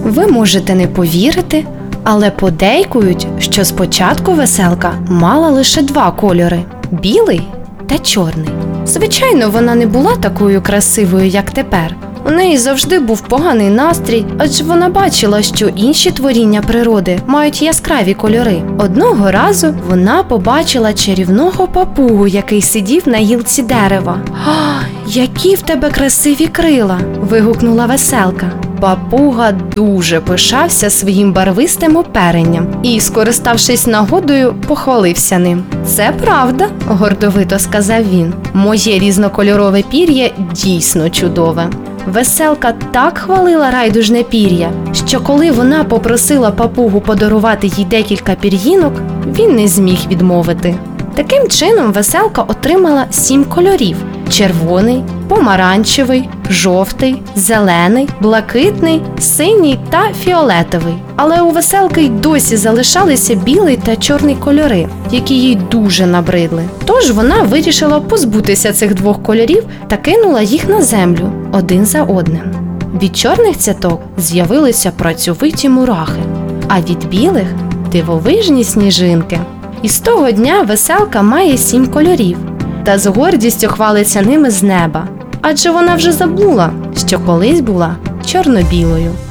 Ви можете не повірити, але подейкують, що спочатку веселка мала лише 2 кольори – білий та чорний. Звичайно, вона не була такою красивою, як тепер. У неї завжди був поганий настрій, адже вона бачила, що інші творіння природи мають яскраві кольори. Одного разу вона побачила чарівного папугу, який сидів на гілці дерева. «А, які в тебе красиві крила!» – вигукнула веселка. Папуга дуже пишався своїм барвистим оперенням і, скориставшись нагодою, похвалився ним. «Це правда», – гордовито сказав він. «Моє різнокольорове пір'я дійсно чудове». Веселка так хвалила райдужне пір'я, що коли вона попросила папугу подарувати їй декілька пір'їнок, він не зміг відмовити. Таким чином веселка отримала 7 кольорів – червоний, помаранчевий, жовтий, зелений, блакитний, синій та фіолетовий. Але у веселки й досі залишалися білий та чорний кольори, які їй дуже набридли. Тож вона вирішила позбутися цих 2 кольорів та кинула їх на землю один за одним. Від чорних цяток з'явилися працьовиті мурахи, а від білих – дивовижні сніжинки. І з того дня веселка має 7 кольорів та з гордістю хвалиться ними з неба, адже вона вже забула, що колись була чорно-білою.